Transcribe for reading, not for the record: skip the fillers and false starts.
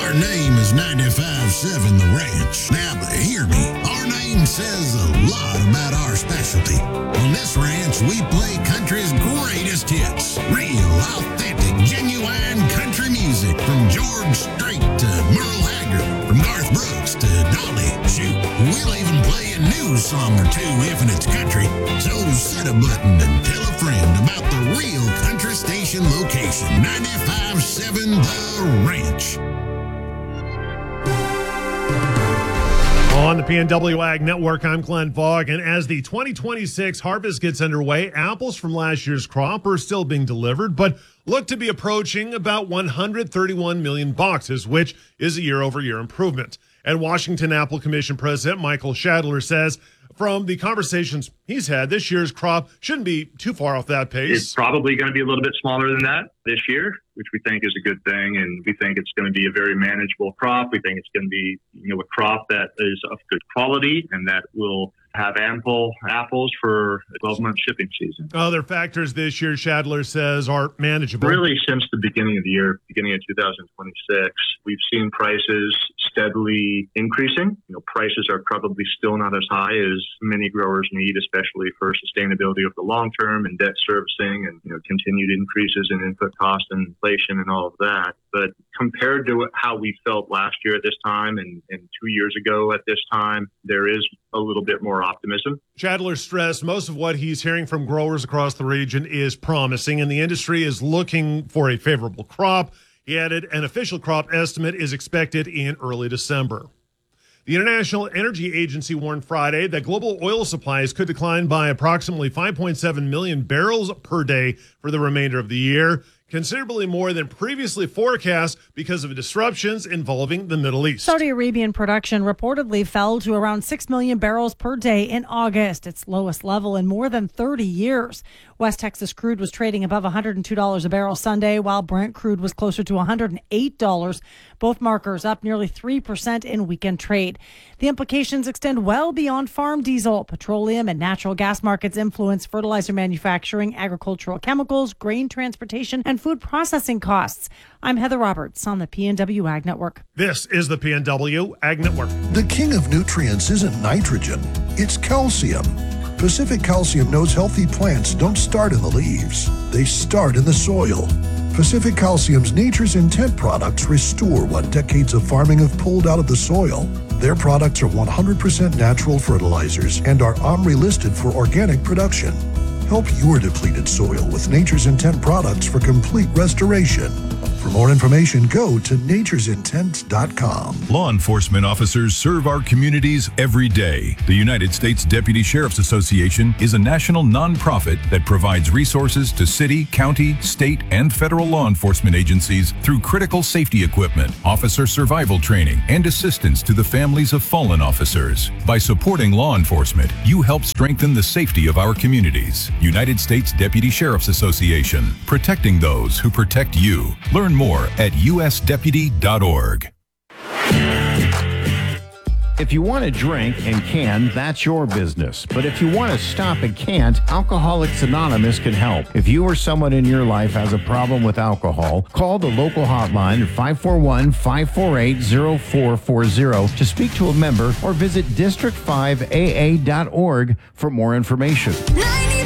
Our name is 95.7 The Ranch. Now, but hear me. Our name says a lot about our specialty. On this ranch, we play country's greatest hits. Real, authentic, genuine country music from George Strait to Merle Haggard, from Garth Brooks to Dolly. Shoot, we'll even play a new song or two if it's country. So set a button and tell a friend about the real country station location, 95.7 The Ranch. On the PNW Ag Network, I'm Glenn Fogg, and as the 2026 harvest gets underway, apples from last year's crop are still being delivered, but look to be approaching about 131 million boxes, which is a year-over-year improvement. And Washington Apple Commission President Michael Shadler says from the conversations he's had, this year's crop shouldn't be too far off that pace. It's probably going to be a little bit smaller than that this year, which we think is a good thing. And we think it's going to be a very manageable crop. We think it's going to be, a crop that is of good quality and that will have ample apples for a 12-month shipping season. Other factors this year, Shadler says, are manageable. Really, since the beginning of the year, beginning of 2026, we've seen prices steadily increasing. Prices are probably still not as high as many growers need, especially for sustainability over the long term and debt servicing and continued increases in input cost and inflation and all of that. But compared to how we felt last year at this time and 2 years ago at this time, there is a little bit more optimism. Shadler stressed most of what he's hearing from growers across the region is promising, and the industry is looking for a favorable crop. He added an official crop estimate is expected in early December. The International Energy Agency warned Friday that global oil supplies could decline by approximately 5.7 million barrels per day for the remainder of the year, considerably more than previously forecast because of disruptions involving the Middle East. Saudi Arabian production reportedly fell to around 6 million barrels per day in August, its lowest level in more than 30 years. West Texas crude was trading above $102 a barrel Sunday, while Brent crude was closer to $108, both markers up nearly 3% in weekend trade. The implications extend well beyond farm diesel. Petroleum and natural gas markets influence fertilizer manufacturing, agricultural chemicals, grain transportation, and food processing costs. I'm Heather Roberts on the PNW Ag Network. This is the PNW Ag Network. The king of nutrients isn't nitrogen, it's calcium. Pacific Calcium knows healthy plants don't start in the leaves, they start in the soil. Pacific Calcium's Nature's Intent products restore what decades of farming have pulled out of the soil. Their products are 100% natural fertilizers and are OMRI listed for organic production. Help your depleted soil with Nature's Intent products for complete restoration. For more information, go to naturesintent.com. Law enforcement officers serve our communities every day. The United States Deputy Sheriff's Association is a national nonprofit that provides resources to city, county, state, and federal law enforcement agencies through critical safety equipment, officer survival training, and assistance to the families of fallen officers. By supporting law enforcement, you help strengthen the safety of our communities. United States Deputy Sheriff's Association, protecting those who protect you. Learn more at usdeputy.org. If you want to drink and can, that's your business. But if you want to stop and can't, Alcoholics Anonymous can help. If you or someone in your life has a problem with alcohol, call the local hotline at 541-548-0440 to speak to a member or visit district5aa.org for more information.